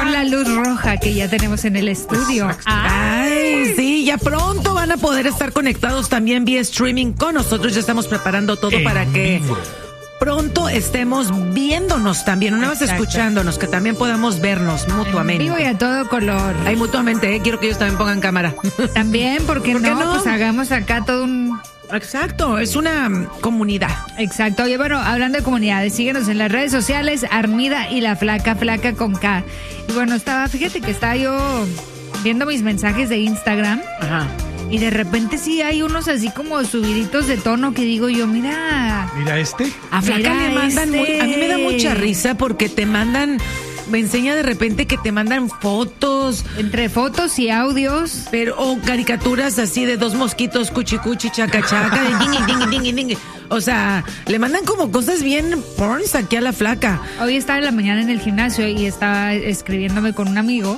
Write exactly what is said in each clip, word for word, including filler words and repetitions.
por la luz roja que ya tenemos en el estudio. Ay, sí, ya pronto van a poder estar conectados también vía streaming con nosotros. Ya estamos preparando todo En para que vivo. pronto estemos viéndonos también, no nada más Exacto. escuchándonos, que también podamos vernos mutuamente. Vivo y a todo color. Ay, mutuamente, ¿eh? Quiero que ellos también pongan cámara. También, ¿por qué, ¿Por qué no? no? Pues hagamos acá todo un... Exacto, es una mm, comunidad. Exacto. Oye, bueno, hablando de comunidades, síguenos en las redes sociales, Armida y la Flaca, Flaca con K. Y bueno, estaba, fíjate que estaba yo viendo mis mensajes de Instagram Ajá. y de repente sí hay unos así como subiditos de tono que digo yo, mira... Mira este. A Flaca Mira le mandan, este. muy- a mí me da mucha risa porque te mandan, me enseña de repente que te mandan fotos, Entre fotos y audios. pero o caricaturas así de dos mosquitos, cuchi cuchi, chaca chaca, de ding, ding, ding, ding, ding. O sea, le mandan como cosas bien porns aquí a la Flaca. Hoy estaba en la mañana en el gimnasio y estaba escribiéndome con un amigo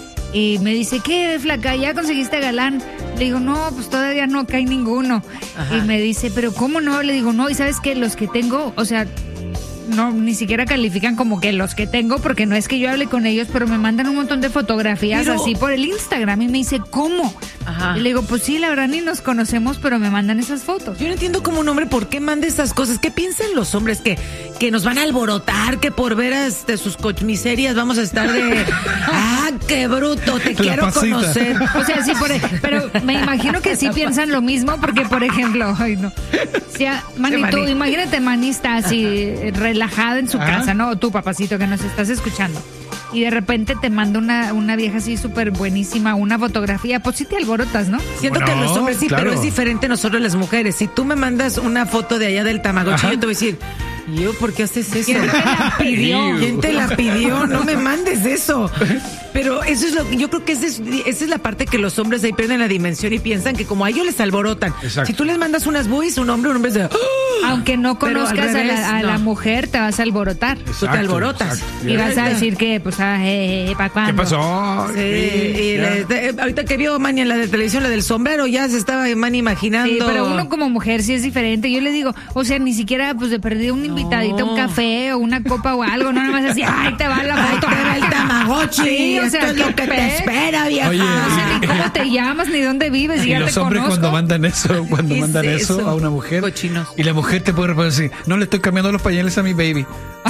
y me dice, ¿qué, Flaca? ¿Ya conseguiste galán? Le digo, no, pues todavía no cae ninguno. Ajá. Y me dice, ¿pero cómo no? Le digo, no, y ¿sabes qué? Los que tengo, o sea... No, ni siquiera califican como que los que tengo, porque no es que yo hable con ellos, pero me mandan un montón de fotografías Pero- así por el Instagram y me dice, ¿cómo? Ajá. Y le digo, pues sí, la verdad ni nos conocemos, pero me mandan esas fotos. Yo no entiendo como un hombre por qué manda esas cosas. ¿Qué piensan los hombres? Que, que nos van a alborotar, que por ver este, sus cochmiserias vamos a estar de... ¡Ah, qué bruto! Te quiero pasita. conocer. O sea, sí, por, pero me imagino que sí piensan lo mismo, porque, por ejemplo, ay, no. Si a- Manny, Sí, tú, Manny. imagínate, Manny está así, eh, relajada en su Ajá. casa, ¿no? O tú, papacito, que nos estás escuchando. Y de repente te manda una, una vieja así súper buenísima, una fotografía, pues sí te alborotas, ¿no? Siento No, que los hombres sí, claro. pero es diferente nosotros las mujeres. Si tú me mandas una foto de allá del Tamagotchi, Ajá. yo te voy a decir, ¿yo por qué haces eso? ¿Quién te la pidió? ¿Quién te la pidió? No me mandes eso. Pero eso es lo que yo creo que esa es, esa es la parte que los hombres ahí pierden la dimensión y piensan que como a ellos les alborotan. Exacto. Si tú les mandas unas buis, un hombre, un hombre se... ¡Ah! Aunque no Pero al conozcas a, revés, la, a la no. mujer, te vas a alborotar. Tú te alborotas. exacto. Y vas a decir que, pues, ah, eh, eh, ¿para cuándo? ¿Qué pasó? Sí, y ya. le- de- ahorita que vio Manny en la de televisión, la del sombrero, ya se estaba Manny imaginando. Sí, pero uno como mujer sí es diferente. Yo le digo, o sea, ni siquiera pues de perder un invitadito, un café o una copa o algo, no nada más así, ay, te va la Ay, foto. te va el Tamagotchi. Sí, o sea, esto es lo qué que te pe- espera, vieja. Oye, No sé ni cómo te llamas, ni dónde vives, y Y ya los te hombres conozco. cuando mandan eso, cuando ¿Qué mandan es eso eso? a una mujer, Cochinos. y la mujer te puede responder así, no le estoy cambiando los pañales a mi baby.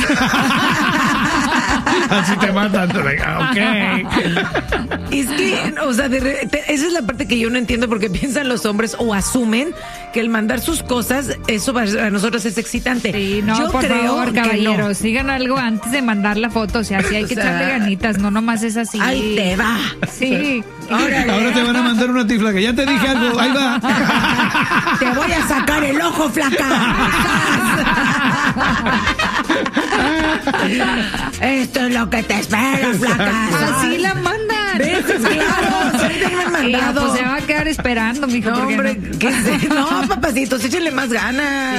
Así te mandan. Ok. Es que, o sea, de re- te- esa es la parte que yo no entiendo porque piensan los hombres o asumen que el mandar sus cosas, eso para nosotros es excitante. Sí, no, yo por creo favor, que caballeros, no. sigan algo antes de mandar la foto, o sea, sí hay que O sea, echarle ganitas, no nomás es así. Ahí te va. Sí. Órale. Ahora te van a mandar una tifla que ya te dije algo. Ahí va. Te voy a sacar el ojo, flaca. Esto es lo que te espera, flaca. Así la mandan. ¿Ves? Claro, sí, te lo han Ella, mandado. pues se va a quedar esperando, mijo. No, porque hombre, no. ¿qué sé? No, papacitos, échenle más ganas.